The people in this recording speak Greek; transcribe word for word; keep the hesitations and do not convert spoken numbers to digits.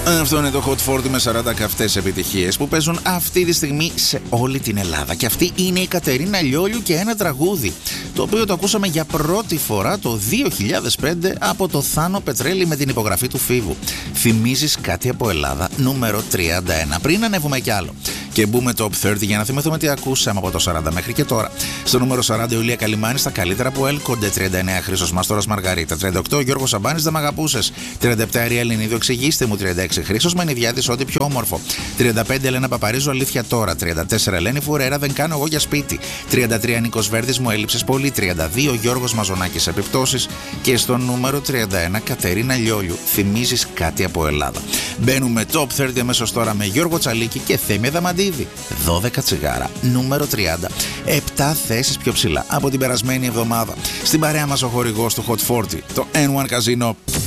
Αυτό είναι το Hot φορτί με σαράντα καυτές επιτυχίες που παίζουν αυτή τη στιγμή σε όλη την Ελλάδα. Και αυτή είναι η Κατερίνα Λιόλιου και ένα τραγούδι, το οποίο το ακούσαμε για πρώτη φορά το δύο χιλιάδες πέντε από το Θάνο Πετρέλη με την υπογραφή του Φίβου. Θυμίζεις κάτι από Ελλάδα, νούμερο τριάντα ένα. Πριν ανέβουμε κι άλλο και μπούμε top τριάντα για να θυμηθούμε τι ακούσαμε από το σαράντα μέχρι και τώρα. Στο νούμερο σαράντα η Ουλία Καλιμάνη στα καλύτερα που έλκονται. τριάντα εννέα Χρήστος Μάστορας Μαργαρίτα. τριάντα οκτώ Γιώργος Σαμπάνης Δεν Μ' Αγαπούσες. τριάντα επτά Αρία Ελληνίδου Εξηγήστε Μου. τριάντα έξι Χρήστος Μανιδιάτης Ό,τι Πιο Όμορφο. τριάντα πέντε Ελένα Παπαρίζου Αλήθεια Τώρα. τριάντα τέσσερα Ελένη Φουρέρα Δεν Κάνω Εγώ Για Σπίτι. τριάντα τρία Νίκος Βέρδης Μου Έλειψες Πολύ. τριάντα δύο Γιώργος Μαζονάκης Επιπτώσεις. Και στο νούμερο τριάντα ένα Κατερίνα Λιόλιου Θυμίζεις Κάτι από Ελλάδα. Μπαίνουμε top τριάντα αμέσως τώρα με Γιώργο Τσαλίκη και Θέμη Δαμαντίδη. δώδεκα Τσιγάρα, νούμερο τριάντα. επτά θέσεις πιο ψηλά από την περασμένη εβδομάδα. Στην παρέα μας ο χορηγός του Hot φορτί, το N one Casino.